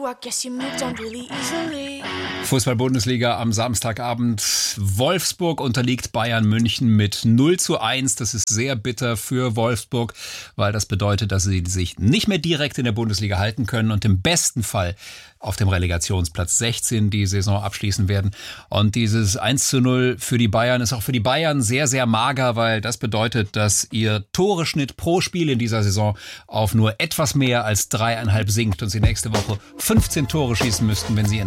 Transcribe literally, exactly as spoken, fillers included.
I guess you moved on really easily. Fußball-Bundesliga am Samstagabend. Wolfsburg unterliegt Bayern München mit null zu eins. Das ist sehr bitter für Wolfsburg, weil das bedeutet, dass sie sich nicht mehr direkt in der Bundesliga halten können und im besten Fall auf dem Relegationsplatz sechzehn die Saison abschließen werden. Und dieses eins zu null für die Bayern ist auch für die Bayern sehr, sehr mager, weil das bedeutet, dass ihr Toreschnitt pro Spiel in dieser Saison auf nur etwas mehr als dreieinhalb sinkt und sie nächste Woche fünfzehn Tore schießen müssten, wenn sie